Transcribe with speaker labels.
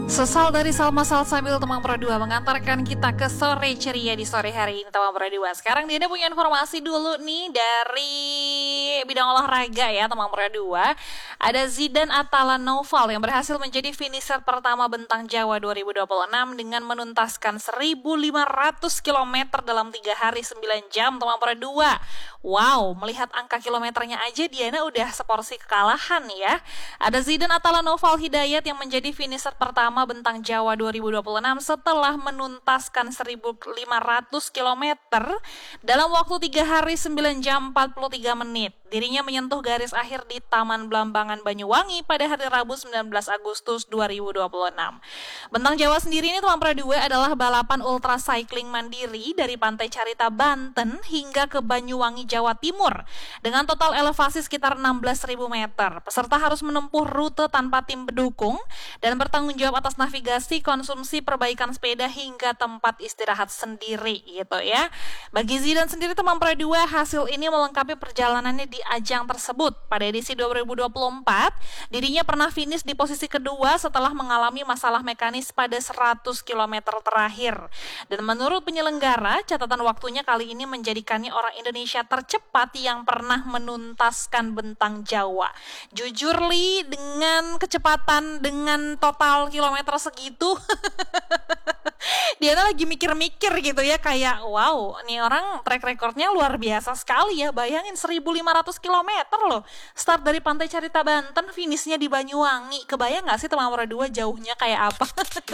Speaker 1: Sesal dari Salma Salsabil Temang Produa mengantarkan kita ke sore ceria di sore hari ini Temang Produa. Sekarang Diana punya informasi dulu nih dari bidang olahraga ya Temang Produa. Ada Zidan Atalanoval yang berhasil menjadi finisher pertama Bentang Jawa 2026 dengan menuntaskan 1.500 km dalam 3 hari 9 jam Temang Produa. Wow, melihat angka kilometernya aja Diana udah seporsi kekalahan ya. Ada Zidan Atalanoval Hidayat yang menjadi finisher pertama Bentang Jawa 2026 setelah menuntaskan 1.500 km dalam waktu 3 hari 9 jam 43 menit. Dirinya menyentuh garis akhir di Taman Blambangan Banyuwangi pada hari Rabu 19 Agustus 2026. Bentang Jawa sendiri ini Temang Produa adalah balapan ultra cycling mandiri dari Pantai Carita Banten hingga ke Banyuwangi Jawa Timur dengan total elevasi sekitar 16.000 meter. Peserta harus menempuh rute tanpa tim pendukung dan bertanggung jawab atas navigasi, konsumsi, perbaikan sepeda hingga tempat istirahat sendiri gitu ya. Bagi Zidan sendiri Temang Produa, hasil ini melengkapi perjalanannya di ajang tersebut. Pada edisi 2024, dirinya pernah finish di posisi kedua setelah mengalami masalah mekanis pada 100 km terakhir. Dan menurut penyelenggara, catatan waktunya kali ini menjadikannya orang Indonesia tercepat yang pernah menuntaskan Bentang Jawa. Jujur Li, dengan kecepatan dengan total kilometer segitu dia lagi mikir-mikir gitu ya, kayak wow, nih orang track recordnya luar biasa sekali ya. Bayangin 1.500 km loh, start dari Pantai Carita Banten, finishnya di Banyuwangi. Kebayang gak sih Temang Produa jauhnya kayak apa?